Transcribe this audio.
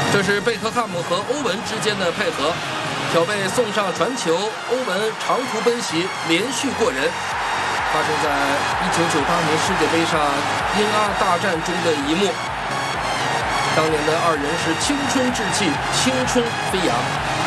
这是贝克汉姆和欧文之间的配合，小贝送上传球，欧文长途奔袭，连续过人。发生在1998年世界杯上英阿大战中的一幕。当年的二人是青春稚气，青春飞扬。